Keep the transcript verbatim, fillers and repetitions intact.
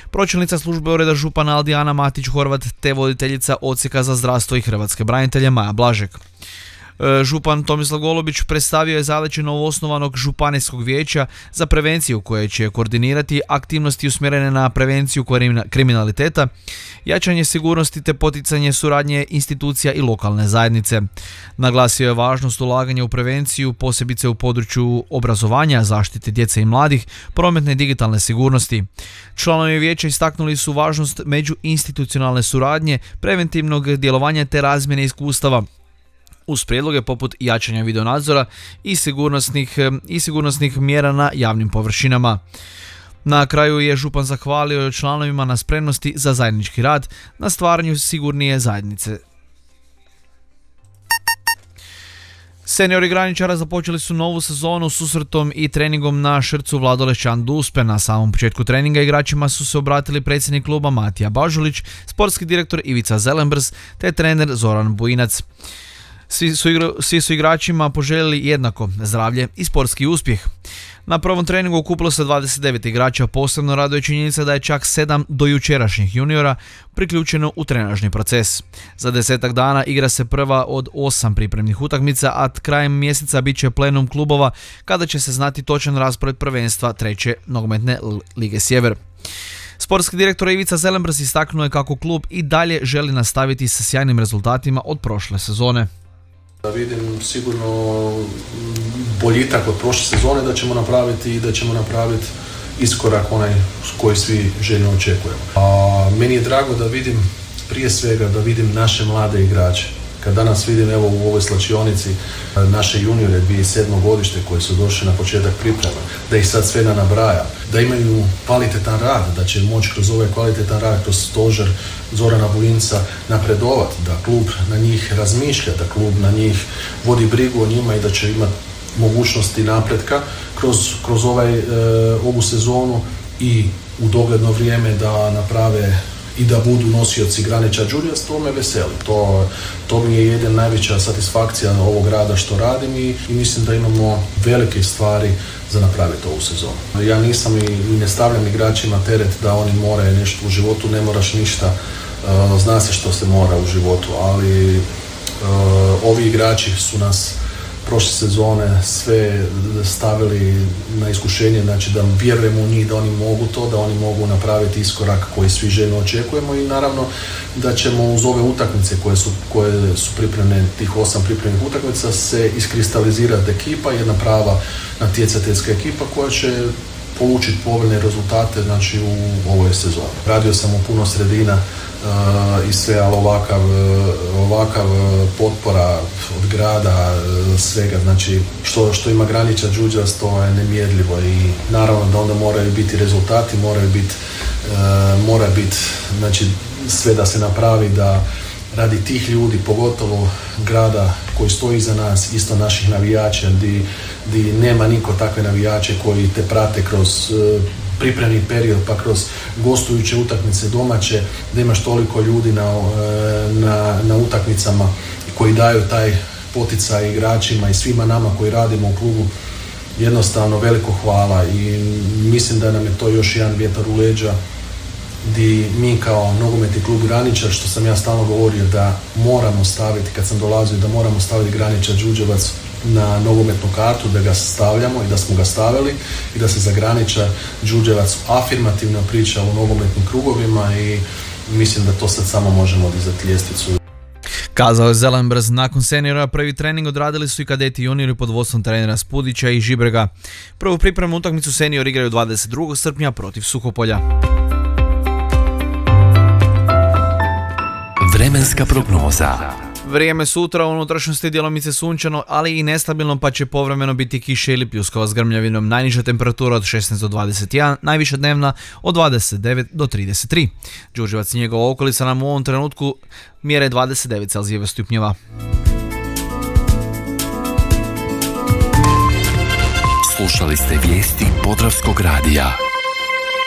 pročelnica službe ureda župana Aldijana Matić-Horvat te voditeljica odsjeka za zdravstvo i hrvatske branitelje Maja Blažek. Župan Tomislav Golubić predstavio je zadaće novoosnovanog županijskog vijeća za prevenciju koje će koordinirati aktivnosti usmjerene na prevenciju kriminaliteta, jačanje sigurnosti te poticanje suradnje institucija i lokalne zajednice. Naglasio je važnost ulaganja u prevenciju, posebice u području obrazovanja, zaštite djece i mladih, prometne i digitalne sigurnosti. Članovi vijeća istaknuli su važnost međuinstitucionalne suradnje, preventivnog djelovanja te razmjene iskustava, uz prijedloge poput jačanja videonadzora i sigurnosnih, i sigurnosnih mjera na javnim površinama. Na kraju je župan zahvalio članovima na spremnosti za zajednički rad na stvaranju sigurnije zajednice. Seniori graničara započeli su novu sezonu susretom i treningom na šrcu Vlado Lešćan Duspe. Na samom početku treninga igračima su se obratili predsjednik kluba Matija Bažulić, sportski direktor Ivica Zelenbrz te trener Zoran Bujinac. Svi su, igra, svi su igračima poželjeli jednako zdravlje i sportski uspjeh. Na prvom treningu okupilo se dvadeset devet igrača, posebno raduje činjenica da je čak sedam dojučerašnjih juniora priključeno u trenažni proces. Za desetak dana igra se prva od osam pripremnih utakmica, a krajem mjeseca bit će plenum klubova kada će se znati točan raspored prvenstva treće nogometne lige Sjever. Sportski direktor Ivica Zelenbrz istaknuo je kako klub i dalje želi nastaviti sa sjajnim rezultatima od prošle sezone. Da vidim sigurno boljitak od prošle sezone da ćemo napraviti i da ćemo napraviti iskorak onaj koji svi željno očekujemo. A meni je drago da vidim, prije svega da vidim naše mlade igrače. Kad danas vidim evo u ovoj slačionici naše juniore dvije tisuće sedme godište koji su došli na početak priprema, da ih sad sve nabraja, da imaju kvalitetan rad, da će moći kroz ovaj kvalitetan rad, kroz stožer Zorana Bujinca napredovati, da klub na njih razmišlja, da klub na njih vodi brigu o njima i da će imati mogućnosti napretka kroz, kroz ovaj, e, ovu sezonu i u dogledno vrijeme da naprave i da budu nosioci Graničar Đurđevac, to me veseli. To, to mi je jedna najveća satisfakcija ovog rada što radim i, i mislim da imamo velike stvari za napraviti ovu sezonu. Ja nisam i, i ne stavljam igračima teret da oni moraju nešto u životu, ne moraš ništa, uh, zna se što se mora u životu, ali uh, ovi igrači su nas prošle sezone sve stavili na iskušenje, znači da vjerujemo u njih da oni mogu to, da oni mogu napraviti iskorak koji svi željno očekujemo i naravno da ćemo uz ove utakmice koje su, koje su pripremljene, tih osam pripremljenih utakmica, se iskristalizirati ekipa, jedna prava natjecateljska ekipa koja će polučiti povoljne rezultate, znači u ovoj sezoni. Radio sam u puno sredina uh, i sve, ali ovakav, ovakav potpora od grada, svega, znači što, što ima Graničar Đurđevac, to je nemjerljivo i naravno da onda moraju biti rezultati, moraju biti, uh, mora biti, znači sve da se napravi da radi tih ljudi, pogotovo grada koji stoji iza nas, isto naših navijača, di, di nema niko takve navijače koji te prate kroz uh, pripremni period, pa kroz gostujuće utakmice domaće, da imaš toliko ljudi na, uh, na, na utakmicama koji daju taj poticaj igračima i svima nama koji radimo u klubu. Jednostavno veliko hvala i mislim da nam je to još jedan vjetar u leđa di mi kao nogometni klub Graničar, što sam ja stalno govorio da moramo staviti, kad sam dolazio, da moramo staviti Graničar Đurđevac na nogometnu kartu, da ga stavljamo i da smo ga stavili i da se za Graničar Đurđevac afirmativno priča u nogometnim krugovima i mislim da to sad samo možemo dizati ljestvicu. Kazao je Zelenbrz. Nakon seniora prvi trening odradili su i kadeti juniori pod vodstvom trenera Spudića i Žibrega. Prvu pripremnu utakmicu seniori igraju dvadeset drugog srpnja protiv Suhopolja. Vremenska prognoza. Vrijeme sutra u unutrašnjosti djelomice sunčano, ali i nestabilno, pa će povremeno biti kiše ili pljuskova s grmljavinom. Najniža temperatura od šesnaest do dvadeset jedan, najviša dnevna od dvadeset devet do trideset tri. Đurđevac i njegova okolica nam u ovom trenutku mjere dvadeset devet Celzijevih stupnjeva. Slušali ste vijesti Podravskog radija.